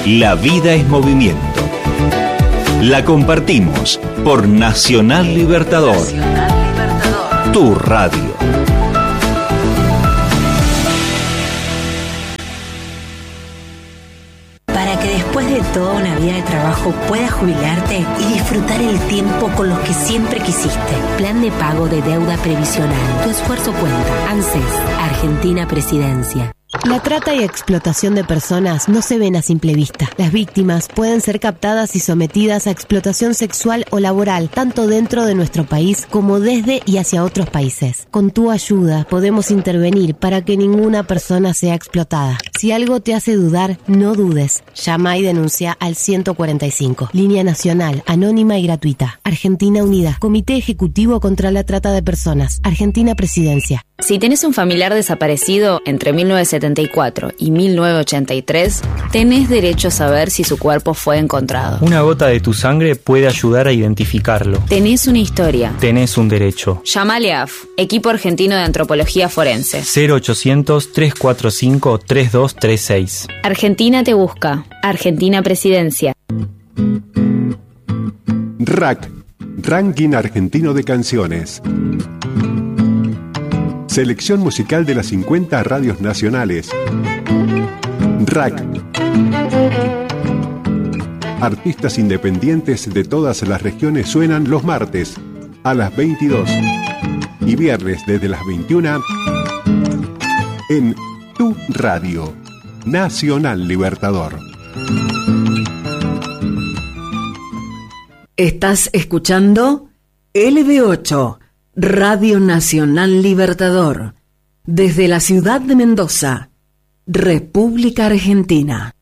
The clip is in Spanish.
La vida es movimiento. La compartimos por Nacional Libertador. Tu radio. Para que después de toda una vida de trabajo puedas jubilarte y disfrutar el tiempo con los que siempre quisiste. Plan de pago de deuda previsional. Tu esfuerzo cuenta. ANSES, Argentina Presidencia. La trata y explotación de personas no se ven a simple vista. Las víctimas pueden ser captadas y sometidas a explotación sexual o laboral, tanto dentro de nuestro país como desde y hacia otros países. Con tu ayuda podemos intervenir para que ninguna persona sea explotada. Si algo te hace dudar, no dudes. Llama y denuncia al 145. Línea nacional, anónima y gratuita. Argentina Unida. Comité Ejecutivo contra la Trata de Personas. Argentina Presidencia. Si tenés un familiar desaparecido entre 1974 y 1983, tenés derecho a saber si su cuerpo fue encontrado. Una gota de tu sangre puede ayudar a identificarlo. Tenés una historia. Tenés un derecho. Llámale a AF, Equipo Argentino de Antropología Forense. 0800-345-3236. Argentina te busca. Argentina Presidencia. RAC, Ranking Argentino de Canciones. Selección musical de las 50 radios nacionales. RAC. Artistas independientes de todas las regiones suenan los martes a las 22 y viernes desde las 21 en Tu Radio, Nacional Libertador. Estás escuchando LB8, Radio Nacional Libertador, desde la ciudad de Mendoza, República Argentina.